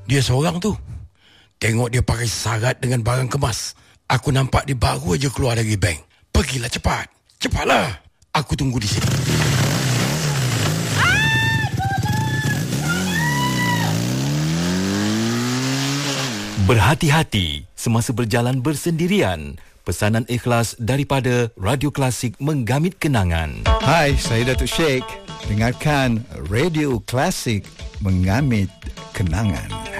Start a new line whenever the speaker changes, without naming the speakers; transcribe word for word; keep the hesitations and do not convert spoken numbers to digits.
Dia seorang tu. Tengok dia pakai sarat dengan barang kemas. Aku nampak dia baru aja keluar dari bank. Pergilah cepat. Cepatlah. Aku tunggu di sini.
Berhati-hati semasa berjalan bersendirian. Pesanan ikhlas daripada Radio Klasik menggamit kenangan.
Hai, saya Datuk Sheikh. Dengarkan Radio Klasik menggamit kenangan.